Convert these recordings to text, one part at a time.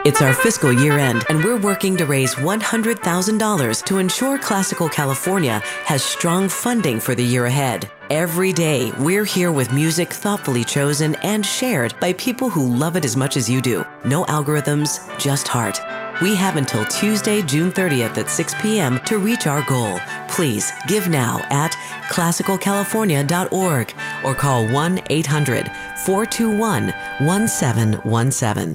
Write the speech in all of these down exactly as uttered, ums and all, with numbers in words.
It's our fiscal year end, and we're working to raise one hundred thousand dollars to ensure Classical California has strong funding for the year ahead. Every day, we're here with music thoughtfully chosen and shared by people who love it as much as you do. No algorithms, just heart. We have until Tuesday, June thirtieth at six p.m. to reach our goal. Please give now at classical california dot org or call one eight hundred, four two one, one seven one seven.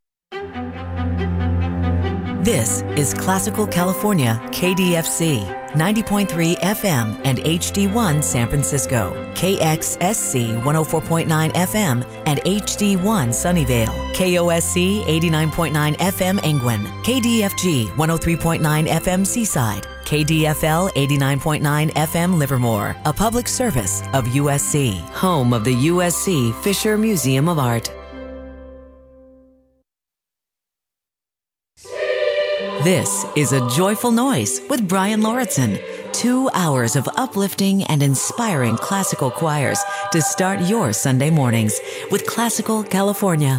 This is Classical California K D F C, ninety point three F M and H D one San Francisco, K X S C one oh four point nine F M and H D one Sunnyvale, K O S C eighty-nine point nine F M Angwin, K D F G one oh three point nine F M Seaside, K D F L eighty-nine point nine F M Livermore, a public service of U S C, home of the U S C Fisher Museum of Art. This is A Joyful Noise with Brian Lauritsen. Two hours of uplifting and inspiring classical choirs to start your Sunday mornings with Classical California.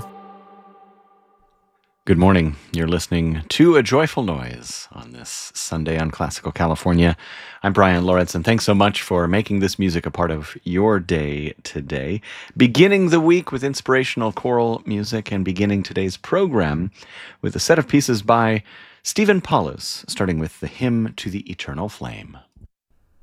Good morning. You're listening to A Joyful Noise on this Sunday on Classical California. I'm Brian Lauritsen. Thanks so much for making this music a part of your day today. Beginning the week with inspirational choral music and beginning today's program with a set of pieces by Stephen Paulus, starting with the Hymn to the Eternal Flame.